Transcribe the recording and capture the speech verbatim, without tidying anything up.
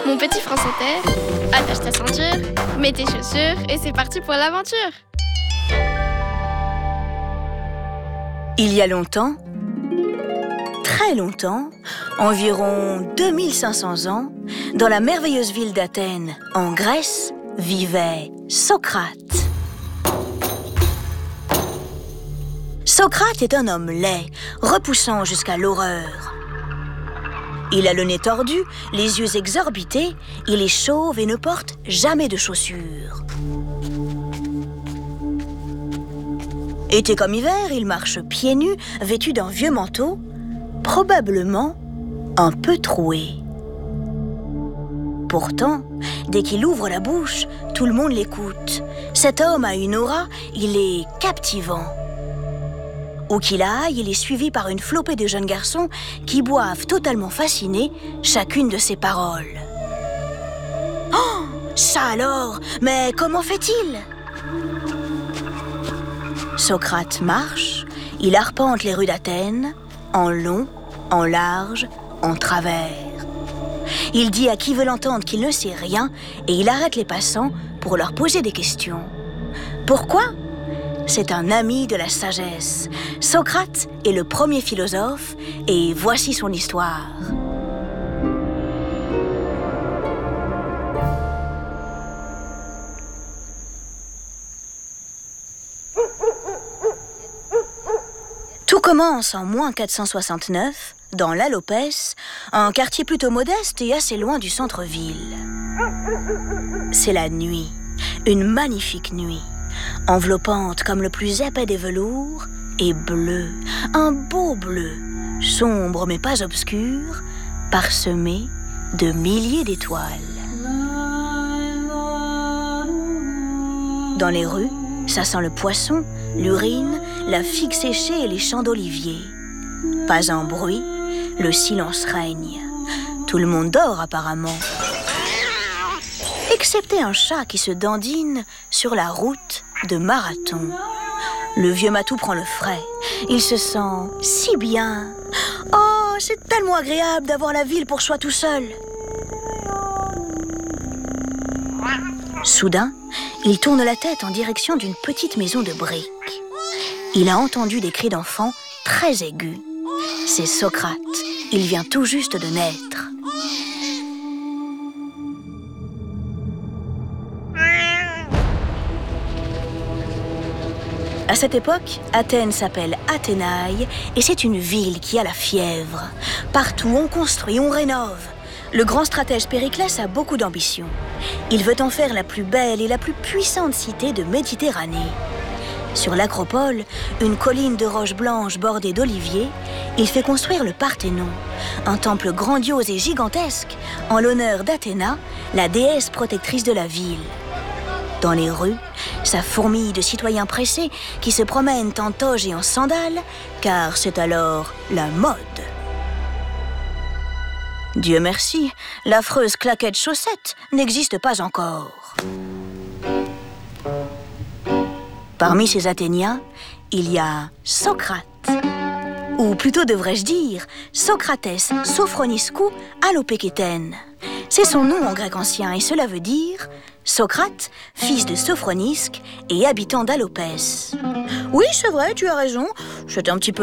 Mon petit France Inter, attache ta ceinture, mets tes chaussures et c'est parti pour l'aventure. Il y a longtemps, très longtemps, environ deux mille cinq cents ans, dans la merveilleuse ville d'Athènes, en Grèce, vivait Socrate. Socrate est un homme laid, repoussant jusqu'à l'horreur. Il a le nez tordu, les yeux exorbités, il est chauve et ne porte jamais de chaussures. Été comme hiver, il marche pieds nus, vêtu d'un vieux manteau, probablement un peu troué. Pourtant, dès qu'il ouvre la bouche, tout le monde l'écoute. Cet homme a une aura, il est captivant. Où qu'il aille, il est suivi par une flopée de jeunes garçons qui boivent totalement fascinés chacune de ses paroles. Oh, ça alors! Mais comment fait-il? Socrate marche, il arpente les rues d'Athènes, en long, en large, en travers. Il dit à qui veut l'entendre qu'il ne sait rien et il arrête les passants pour leur poser des questions. Pourquoi? C'est un ami de la sagesse. Socrate est le premier philosophe et voici son histoire. Tout commence en moins quatre cent soixante-neuf, dans l'Alopès, un quartier plutôt modeste et assez loin du centre-ville. C'est la nuit, une magnifique nuit, enveloppante comme le plus épais des velours et bleue, un beau bleu, sombre mais pas obscur, parsemé de milliers d'étoiles. Dans les rues, ça sent le poisson, l'urine, la figue séchée et les champs d'olivier. Pas un bruit, le silence règne. Tout le monde dort apparemment. Excepté un chat qui se dandine sur la route de Marathon. Le vieux matou prend le frais. Il se sent si bien. Oh, c'est tellement agréable d'avoir la ville pour soi tout seul. Soudain, il tourne la tête en direction d'une petite maison de briques. Il a entendu des cris d'enfants très aigus. C'est Socrate. Il vient tout juste de naître. À cette époque, Athènes s'appelle Athénaï et c'est une ville qui a la fièvre. Partout, on construit, on rénove. Le grand stratège Périclès a beaucoup d'ambition. Il veut en faire la plus belle et la plus puissante cité de Méditerranée. Sur l'acropole, une colline de roches blanches bordée d'oliviers, il fait construire le Parthénon, un temple grandiose et gigantesque en l'honneur d'Athéna, la déesse protectrice de la ville. Dans les rues, ça fourmille de citoyens pressés qui se promènent en toge et en sandales, car c'est alors la mode. Dieu merci, l'affreuse claquette chaussette n'existe pas encore. Parmi ces Athéniens, il y a Socrate. Ou plutôt devrais-je dire Socrates Sophroniscou Alopékétène. C'est son nom en grec ancien et cela veut dire Socrate, fils de Sophronisque et habitant d'Alopès. Oui, c'est vrai, tu as raison, c'est un petit peu